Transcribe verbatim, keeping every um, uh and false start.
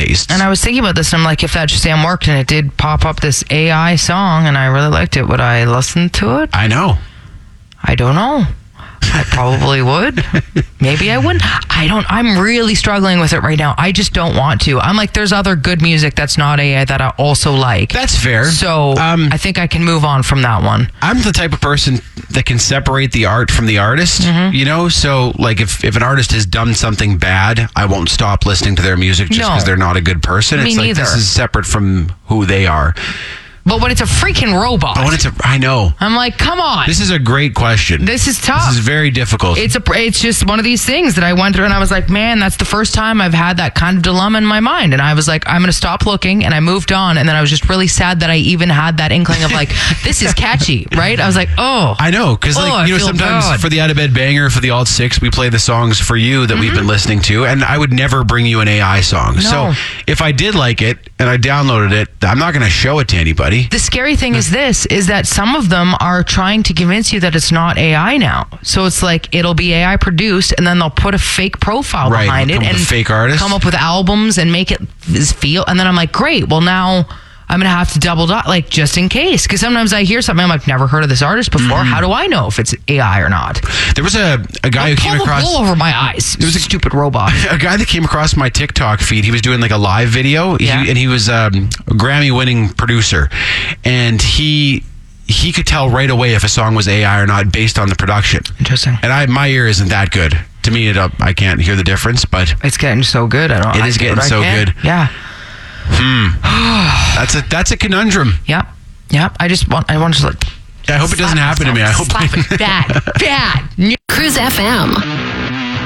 tastes. And I was thinking about this, and I'm like, if that Shazam worked and it did pop up this A I song and I really liked it, would I listen to it? I know. I don't know. I probably would. Maybe I wouldn't. I don't. I'm really struggling with it right now. I just don't want to. I'm like, there's other good music that's not A I that I also like. That's fair. So um, I think I can move on from that one. I'm the type of person that can separate the art from the artist, Mm-hmm. you know? So, like, if, if an artist has done something bad, I won't stop listening to their music just No. because they're not a good person. Me it's like, neither. this is separate from who they are. But when it's a freaking robot, But when it's a, I know. I'm like, come on. This is a great question. This is tough. This is very difficult. It's a. It's just one of these things that I went through, and I was like, man, that's the first time I've had that kind of dilemma in my mind. And I was like, I'm going to stop looking, and I moved on. And then I was just really sad that I even had that inkling of like, this is catchy, right? I was like, oh, I know, because Oh, I like you know, feel sometimes bad. for the Out of Bed Banger, for the Alt Six, we play the songs for you that we've Mm-hmm. been listening to, and I would never bring you an A I song. So if I did like it and I downloaded it, I'm not going to show it to anybody. The scary thing is this, is that some of them are trying to convince you that it's not A I now. So it's like, it'll be A I produced, and then they'll put a fake profile Right, behind come it up and with fake artists. come up with albums and make it feel, and then I'm like, great, well now I'm going to have to double dot, like, just in case. Because sometimes I hear something, I'm like, never heard of this artist before. Mm-hmm. How do I know if it's A I or not? There was a, a guy Don't who came pull the across... wool over my eyes. It was a stupid robot. A guy that came across my TikTok feed, he was doing like a live video, Yeah. he, and he was um, a Grammy-winning producer, and he he could tell right away if a song was A I or not based on the production. Interesting. And I, my ear isn't that good. To me, it, uh, I can't hear the difference, but It's getting so good. I don't. It I is do getting what I so can. good. Yeah. that's a that's a conundrum. Yeah. Yeah. I just want. I want to like. I hope it doesn't happen to me. I hope Slap it bad. Bad. Cruise F M.